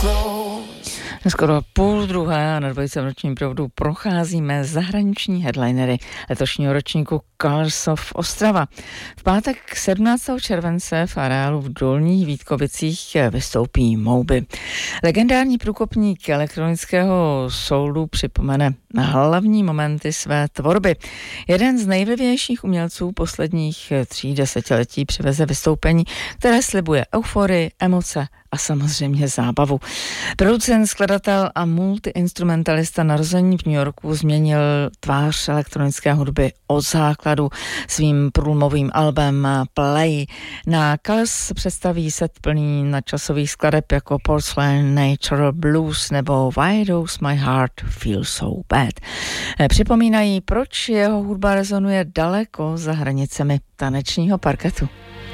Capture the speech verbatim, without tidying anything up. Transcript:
Skoro půl druhé a na dvojce v nočním provodu procházíme zahraniční headlinery letošního ročníku Colors of Ostrava. V pátek sedmnáctého července v areálu v Dolních Vítkovicích vystoupí Moby. Legendární průkopník elektronického soulu připomene hlavní momenty své tvorby. Jeden z nejvlivnějších umělců posledních tří desetiletí přiveze vystoupení, které slibuje euforii, emoce a samozřejmě zábavu. Producent, skladatel a multiinstrumentalista narozený v New Yorku změnil tvář elektronické hudby od základu svým průlomovým albem Play. Na Colors představí set plný nadčasových skladeb jako Porcelain, Natural Blues nebo Why Does My Heart Feel So Bad. Připomínají, proč jeho hudba rezonuje daleko za hranicemi tanečního parketu.